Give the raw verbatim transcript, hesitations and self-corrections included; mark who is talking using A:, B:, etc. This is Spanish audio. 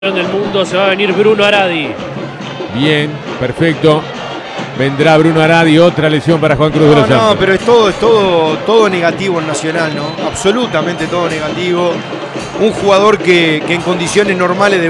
A: del mundo, se va a venir Bruno Aradi.
B: Bien, perfecto. Vendrá Bruno Aradi, otra lesión para Juan Cruz de los
C: No,
B: Santos.
C: no, pero es todo, es todo, todo negativo en Nacional, ¿no? Absolutamente todo negativo. Un jugador que, que en condiciones normales de